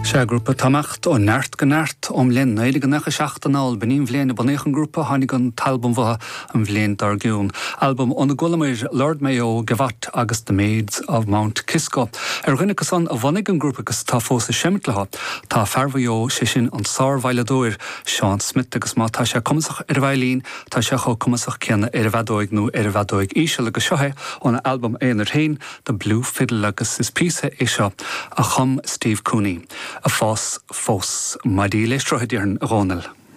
Se grúpa tamacht ó neart go neart len éile gan necha seachtanáil benín bhléana banéchan grúpa hánig an talbum bha an bhléan dar giún. Album onna golamir Lord Mayo Gavat agus The Maids of Mount Kisco. Rinne san a bhanig an grúpa agus tá fósa semitlatha, tá ferbhajó sé sin an sár bhailedóir Sean Smith agus má tá sé cumasach bhailín, tá sé cho cumasach ceanna bhedóig nó bhedóig ísio agus seothe óna album éonar hain, The Blue Fiddle agus is písa é seo a chum Steve Cooney. A fós, maidí leis troidearn a Ronal.